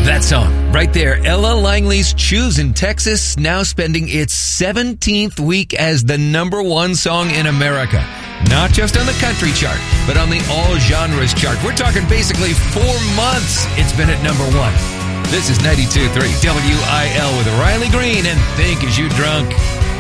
That song right there, Ella Langley's Choose in Texas, now spending its 17th week as the number one song in America. Not just on the country chart, but on the all genres chart. We're talking basically 4 months it's been at number one. This is 92.3 WIL with Riley Green and Think Is You Drunk.